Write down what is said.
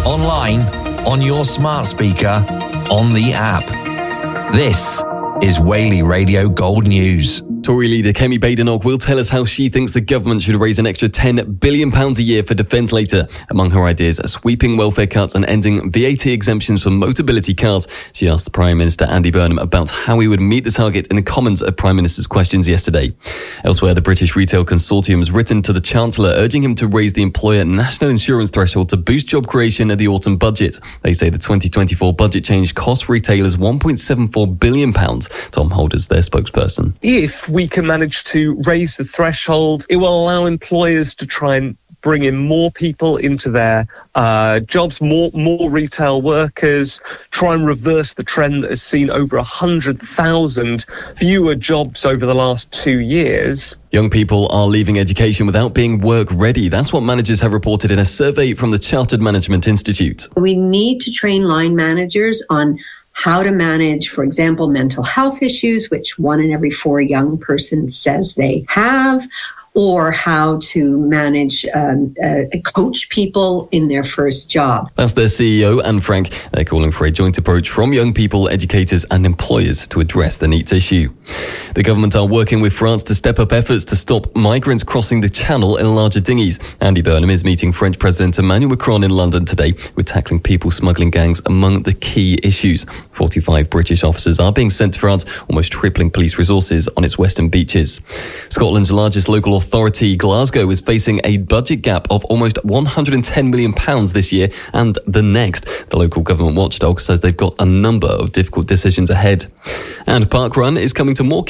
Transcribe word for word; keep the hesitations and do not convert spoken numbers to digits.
online, on your smart speaker, on the app. This is Whaley Radio Gold News. Tory leader Kemi Badenoch will tell us how she thinks the government should raise an extra ten billion pounds a year for defence later. Among her ideas are sweeping welfare cuts and ending V A T exemptions for motability cars. She asked Prime Minister Andy Burnham about how he would meet the target in the Commons at Prime Minister's questions yesterday. Elsewhere, the British Retail Consortium has written to the Chancellor urging him to raise the employer national insurance threshold to boost job creation at the autumn budget. They say the twenty twenty-four budget change cost retailers one point seven four billion pounds. Tom Holders, their spokesperson. If we can manage to raise the threshold, it will allow employers to try and bring in more people into their uh, jobs, more more retail workers, try and reverse the trend that has seen over one hundred thousand fewer jobs over the last two years. Young people are leaving education without being work ready. That's what managers have reported in a survey from the Chartered Management Institute. We need to train line managers on how to manage, for example, mental health issues, which one in every four young persons says they have, or how to manage, um, uh, coach people in their first job. That's their C E O, Anne Frank. They're calling for a joint approach from young people, educators and employers to address the NEET issue. The government are working with France to step up efforts to stop migrants crossing the channel in larger dinghies. Andy Burnham is meeting French President Emmanuel Macron in London today, with tackling people smuggling gangs among the key issues. forty-five British officers are being sent to France, almost tripling police resources on its western beaches. Scotland's largest local authority, Glasgow, is facing a budget gap of almost one hundred ten million pounds this year and the next. The local government watchdog says they've got a number of difficult decisions ahead. And Parkrun is coming to more